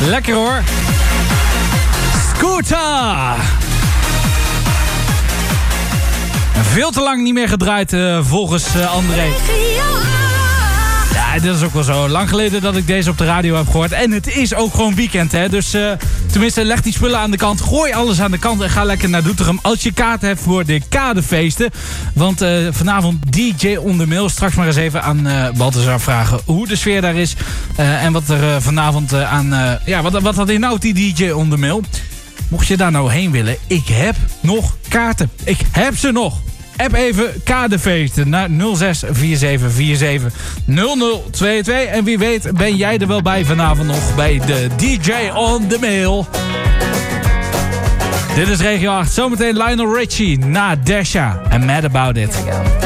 Lekker hoor. Scooter. Veel te lang niet meer gedraaid volgens André. Ja, dat is ook wel zo. Lang geleden dat ik deze op de radio heb gehoord. En het is ook gewoon weekend, hè. Dus tenminste, leg die spullen aan de kant. Gooi alles aan de kant en ga lekker naar Doetinchem. Als je kaarten hebt voor de kadefeesten. Want vanavond DJ on the Mail. Straks maar eens even aan Balthazar vragen hoe de sfeer daar is. En wat er vanavond aan... wat had hij nou, die DJ on the Mail? Mocht je daar nou heen willen, ik heb nog kaarten. Ik heb ze nog. App even kadefeesten naar 0647470022. En wie weet ben jij er wel bij vanavond nog bij de DJ on the Mail. Dit is Regio 8. Zometeen Lionel Richie na Dasha en Mad About It.